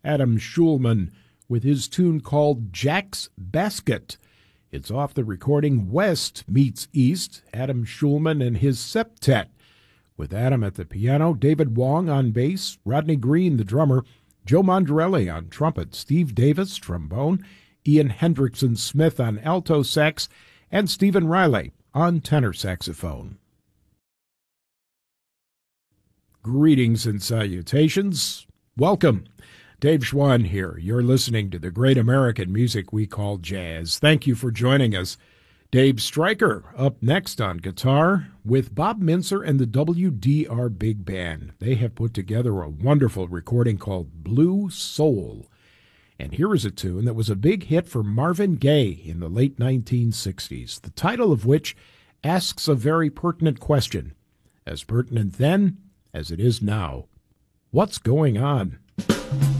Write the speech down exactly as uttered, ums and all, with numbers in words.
Adam Schulman, with his tune called Jack's Basket. It's off the recording West Meets East, Adam Schulman and his septet, with Adam at the piano, David Wong on bass, Rodney Green, the drummer, Joe Mondrelli on trumpet, Steve Davis, trombone, Ian Hendrickson Smith on alto sax, and Stephen Riley on tenor saxophone. Greetings and salutations. Welcome. Dave Schwann here. You're listening to the great American music we call jazz. Thank you for joining us. Dave Stryker up next on guitar with Bob Mintzer and the W D R Big Band. They have put together a wonderful recording called Blue Soul. And here is a tune that was a big hit for Marvin Gaye in the late nineteen sixties, the title of which asks a very pertinent question, as pertinent then as it is now. What's going on?